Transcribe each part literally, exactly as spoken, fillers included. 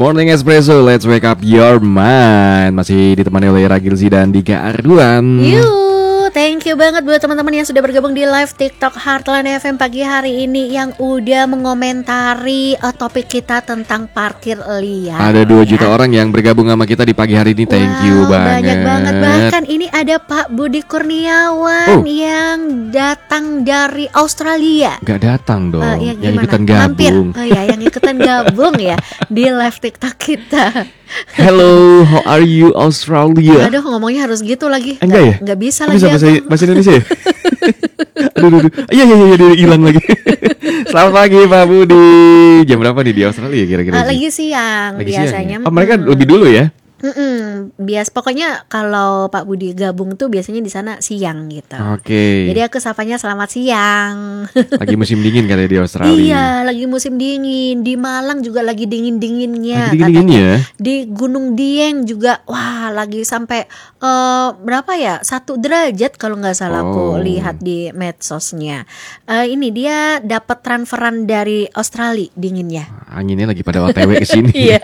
Morning Espresso, let's wake up your mind. Masih ditemani oleh Ragilzi dan Dika Arduan. Yuh, thank you banget buat teman-teman yang sudah bergabung di live TikTok Heartland F M pagi hari ini, yang udah mengomentari uh, topik kita tentang parkir liar. Ada dua ya. juta orang yang bergabung sama kita di pagi hari ini. Thank wow, you banget. Banyak banget. Bahkan ini ada Pak Budi Kurniawan oh. yang datang dari Australia. Gak datang dong, uh, ya, yang ikutan gabung. Oh ya, yang ikutan gabung ya di live TikTok kita. Hello, how are you Australia? Aduh, ngomongnya harus gitu lagi. Enggak ya? Enggak bisa oh, lagi. Bisa bahasa, bahasa Indonesia ya? aduh, aduh, aduh. Iya, iya, iya, hilang lagi. Selamat pagi Pak Budi. Jam berapa nih di Australia kira-kira? Uh, lagi siang lagi biasanya. Siang, ya? Oh, mereka hmm. lebih dulu ya? Mm-mm, bias pokoknya kalau Pak Budi gabung tuh biasanya di sana siang gitu. Oke. Okay. Jadi aku sapanya selamat siang. Lagi musim dingin katanya di Australia. Iya, lagi musim dingin. Di Malang juga lagi dingin-dinginnya. Lagi dingin-dinginnya. Di Gunung Dieng juga, wah lagi sampai uh, berapa ya? Satu derajat kalau nggak salah oh. aku lihat di medsosnya. Uh, ini dia dapat transferan dari Australia dinginnya. Anginnya lagi pada O T W ke sini. Iya.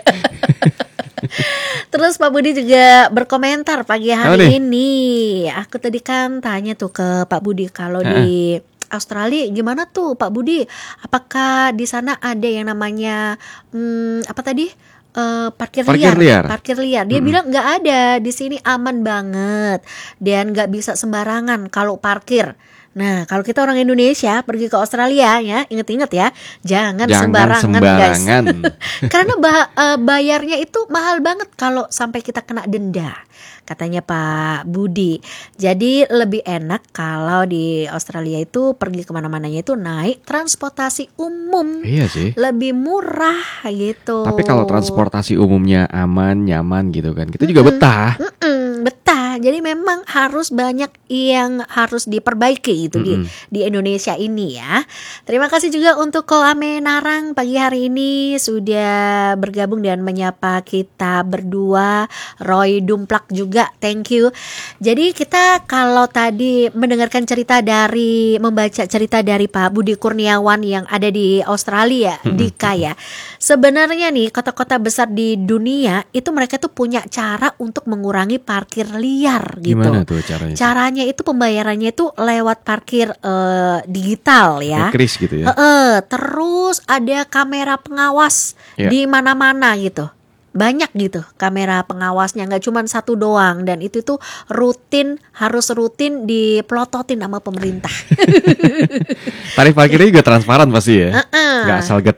Terus Pak Budi juga berkomentar pagi hari oh, ini. Aku tadi kan tanya tuh ke Pak Budi kalau uh. di Australia gimana tuh Pak Budi? Apakah di sana ada yang namanya hmm, apa tadi? Uh, parkir, parkir liar, liar, parkir liar. Dia hmm. bilang nggak ada, di sini aman banget dan nggak bisa sembarangan kalau parkir. Nah, kalau kita orang Indonesia pergi ke Australia ya, inget-inget ya, jangan, jangan sembarangan, sembarangan guys. Karena bah- uh, bayarnya itu mahal banget kalau sampai kita kena denda, katanya Pak Budi. Jadi lebih enak kalau di Australia itu pergi kemana-mananya itu naik transportasi umum. Iya sih. Lebih murah gitu. Tapi kalau transportasi umumnya aman, nyaman gitu kan, kita juga mm-mm. betah. Mm-mm, betah. Jadi memang harus banyak yang harus diperbaiki itu mm-hmm. di di Indonesia ini ya. Terima kasih juga untuk Ko Ame Narang pagi hari ini sudah bergabung dan menyapa kita berdua. Roy Dumplak juga, thank you. Jadi kita kalau tadi mendengarkan cerita dari membaca cerita dari Pak Budi Kurniawan yang ada di Australia, mm-hmm. Dika ya. Sebenarnya nih kota-kota besar di dunia itu mereka tuh punya cara untuk mengurangi parkir liar gitu. Gimana tuh caranya? Caranya itu pembayarannya itu lewat parkir uh, digital ya. Kris gitu ya. Uh-uh, terus ada kamera pengawas ya. Di mana-mana gitu. Banyak gitu kamera pengawasnya, nggak cuma satu doang, dan itu tuh rutin, harus rutin dipelototin sama pemerintah. Tarif parkirnya juga transparan pasti ya. Uh-uh. Nggak asal get